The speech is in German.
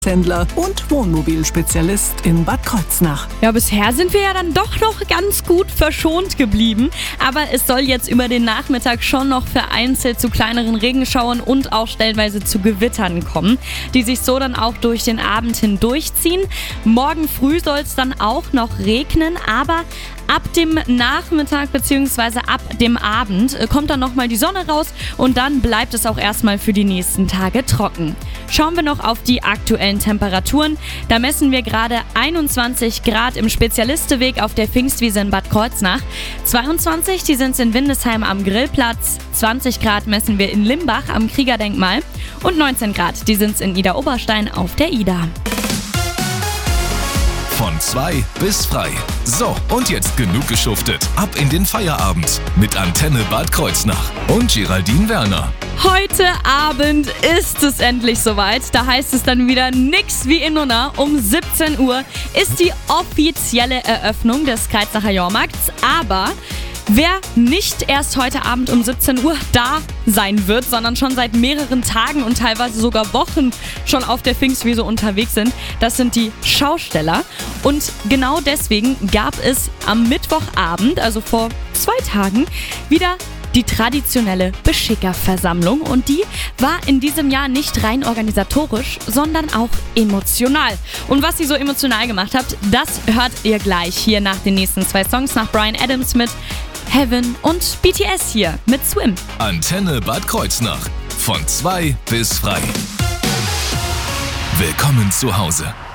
Händler und Wohnmobilspezialist in Bad Kreuznach. Ja, bisher sind wir ja dann doch noch ganz gut verschont geblieben. Aber es soll jetzt über den Nachmittag schon noch vereinzelt zu kleineren Regenschauern und auch stellenweise zu Gewittern kommen, die sich so dann auch durch den Abend hindurchziehen. Morgen früh soll es dann auch noch regnen, aber ab dem Nachmittag bzw. ab dem Abend kommt dann nochmal die Sonne raus und dann bleibt es auch erstmal für die nächsten Tage trocken. Schauen wir noch auf die aktuellen Temperaturen. Da messen wir gerade 21 Grad im Spezialisteweg auf der Pfingstwiese in Bad Kreuznach. 22, die sind in Windesheim am Grillplatz. 20 Grad messen wir in Limbach am Kriegerdenkmal. Und 19 Grad, die sind in Idar-Oberstein auf der Idar. Von 2 bis frei. So, und jetzt genug geschuftet. Ab in den Feierabend mit Antenne Bad Kreuznach und Geraldine Werner. Heute Abend ist es endlich soweit. Da heißt es dann wieder nix wie in Unna. Um 17 Uhr ist die offizielle Eröffnung des Kreuznacher Jahrmarkts. Aber wer nicht erst heute Abend um 17 Uhr da sein wird, sondern schon seit mehreren Tagen und teilweise sogar Wochen schon auf der Pfingstwiese unterwegs sind, das sind die Schausteller. Und genau deswegen gab es am Mittwochabend, also vor 2 Tagen, wieder die traditionelle Beschickerversammlung, und die war in diesem Jahr nicht rein organisatorisch, sondern auch emotional. Und was sie so emotional gemacht hat, das hört ihr gleich hier nach den nächsten 2 Songs, nach Bryan Adams mit Heaven und BTS hier mit Swim. Antenne Bad Kreuznach. Von 2 bis frei. Willkommen zu Hause.